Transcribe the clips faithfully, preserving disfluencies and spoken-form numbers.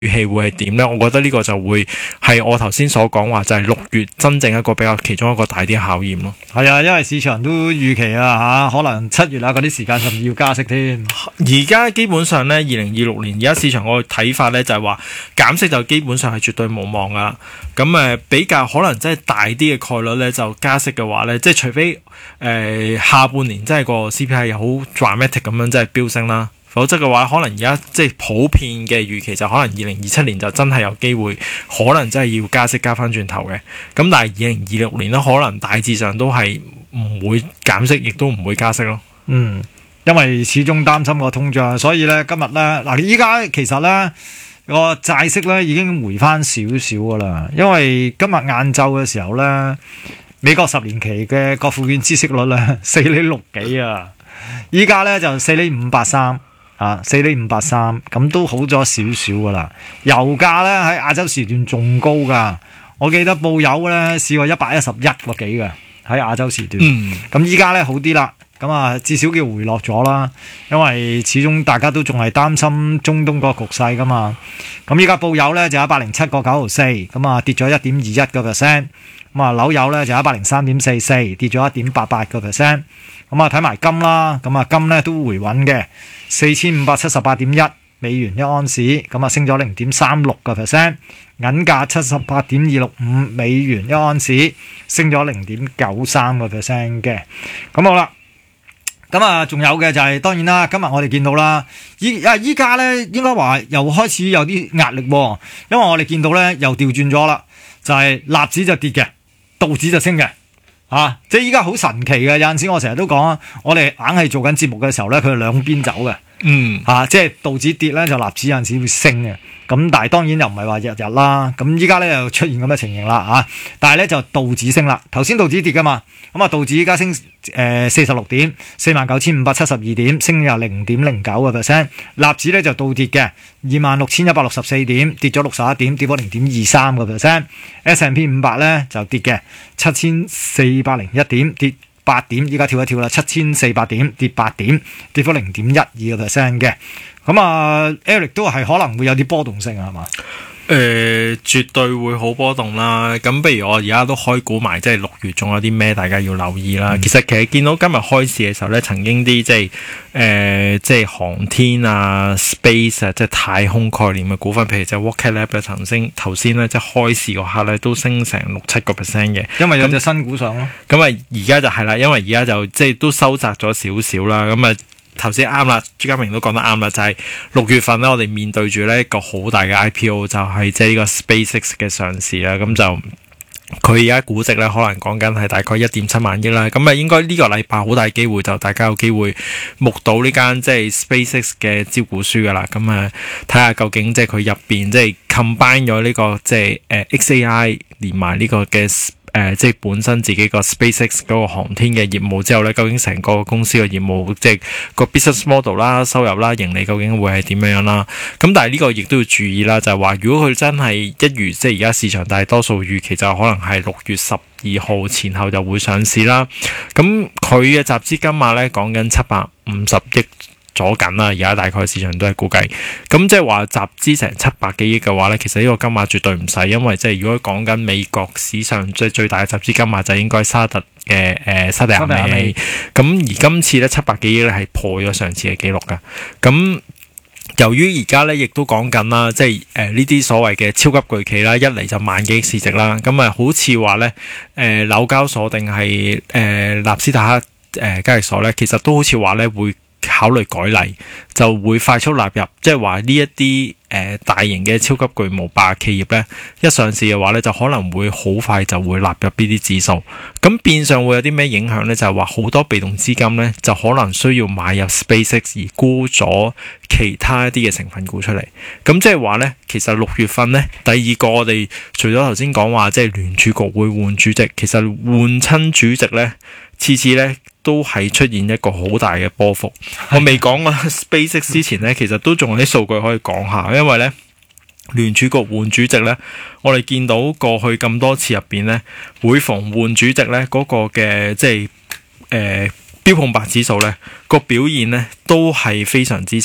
預期會係點呢？我覺得呢個就會係我頭先所講話，就係六月真正一個比較其中一個大啲考驗咯。 係啊，因為市場都預期啊嚇，可能七月啊嗰啲時間甚至要加息添。 而家基本上呢，二零二六年而家市場個睇法呢，就係話減息就基本上係絕對無望噶啦。咁誒比較可能真係大啲嘅概率呢，就加息嘅話呢，即係除非誒、呃、下半年真係個 C P I 又好 dramatic 咁樣真係飆升啦。否則嘅話，可能而家即係普遍嘅預期就可能二零二七年就真係有機會，可能真係要加息加翻轉頭嘅。咁但係二零二六年咧，可能大致上都係唔會減息，亦都唔會加息咯。 嗯，因為始終擔心個通脹，所以咧今日咧嗱，依家其實咧個債息咧已經回翻少少噶啦。因為今日晏晝嘅時候咧，美國十年期嘅國庫券孳息率咧四厘六幾啊，依家咧就四厘五八三。啊，四厘五八三，咁都好咗少少噶啦。油價咧喺亞洲時段仲高噶，我記得報油咧試過一百一十一個幾嘅喺亞洲時段。咁依家咧好啲啦，咁啊至少叫回落咗啦。因為始終大家都仲係擔心中東個局勢噶嘛。咁依家報油咧就一百零七個九毫四，咁啊跌咗一點二一個 percent。咁啊紐油咧就一百零三點四四，跌咗一點八八個 percent。咁啊睇埋金啦，咁啊金咧都回穩嘅。四千五百七十八點一美元一盎司，咁啊升咗零點三六個 percent， 銀價七十八點二六五美元一盎司，升咗零點九三個 percent 嘅。咁好啦，咁啊仲有嘅就係、是、當然啦，今日我哋見到啦，依啊依家咧應該話又開始有啲壓力喎，因為我哋見到咧又調轉咗啦，就係、是、納指就跌嘅，道指就升嘅。啊！即係依家好神奇嘅，有陣時我成日都講啊，我哋硬係做緊節目嘅時候咧，佢係兩邊走嘅。嗯。啊，即係道指跌咧，就納指有陣時會升嘅。咁但係當然又唔係話日日啦。咁依家咧又出現咁嘅情形啦嚇。但係咧就道指升啦。頭先道指跌噶嘛。咁啊道指依家升誒四十六點，四萬九千五百七十二點，升有零點零九個 percent。納指咧就倒跌嘅，二萬六千一百六十四點，跌咗六十一點，跌咗零點二三個 percent。S and P 五百咧就跌嘅，七千四百零一點，跌八點，依家跳一跳啦，七千四百點，跌八點，跌咗零點一二個 percent 嘅。咁啊 ，Eric 都係可能會有啲波動性啊，係嘛？ 誒、呃，絕對會好波動啦。咁，不如我而家都開估埋，即係六月仲有啲咩大家要留意啦。嗯、其實其實見到今日開市嘅時候咧，曾經啲即係誒，即係航天啊、space 啊，即係太空概念嘅股份，譬如就 Rocket Lab 咧，曾經頭先咧即係開市嗰刻咧都升成六七個 percent 嘅， 因為有隻新股上咯。 咁啊，而家就係啦，因為而家就即係都收窄咗少少啦。咁啊。頭先啱啦，朱家明都講得啱啦，就係、是、六月份咧，我哋面對住呢一個好大嘅 I P O， 就係即係呢個 SpaceX 嘅上市啦。咁就佢而家估值咧，可能講緊係大概一點七萬億啦。咁啊，應該呢個禮拜好大機會就大家有機會目睹呢間即係 SpaceX 嘅招股書噶啦。咁啊，睇下究竟即係佢入邊即係 combine 咗呢個即係誒 X A I 連埋呢個嘅。誒、呃，即係本身自己個 SpaceX 嗰個航天嘅業務之後咧，究竟成個公司嘅業務，即係個 business model 啦、收入啦、盈利究竟會係點樣樣啦？咁但係呢個亦都要注意啦，就係、是、話如果佢真係一如即係而家市場大多數預期，就可能係六月十二號前後就會上市啦。咁佢嘅集資金額咧講緊七百五十億。咗緊啦，而家大概市場都係估計，咁即係話集資成七百幾億嘅話咧，其實呢個金額絕對唔細，因為即係如果講緊美國史上即係最大嘅集資金額就應該沙特嘅誒沙特阿美，咁而今次咧七百幾億咧係破咗上次嘅紀錄噶，咁由於而家咧亦都講緊啦，即係誒呢啲所謂嘅超級巨企啦，一嚟就萬幾億市值啦，咁啊好似話咧誒紐交所定係誒納斯達克誒交易所咧，其實都好似話咧會。考慮改例就會快速納入，即係話呢一啲誒大型嘅超級巨無霸企業咧，一上市嘅話咧，就可能會好快就會納入呢啲指數。咁變相會有啲咩影響咧？就係話好多被動資金咧，就可能需要買入 SpaceX 而沽咗其他一啲嘅成分股出嚟。咁即係話咧，其實六月份咧，第二個我哋除咗頭先講話，即係聯儲局會換主席，其實換親主席咧，次次咧。都係出現一個好大嘅波幅。我未講過 SpaceX 之前呢，其實都仲有啲數據可以講下，因為呢聯儲局換主席呢，我哋見到過去咁多次入邊呢，每逢換主席呢，嗰、那個嘅即係誒、呃、標普百指數呢個表現呢，都係非常之差。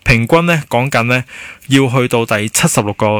平均咧講緊咧要去到第七十六個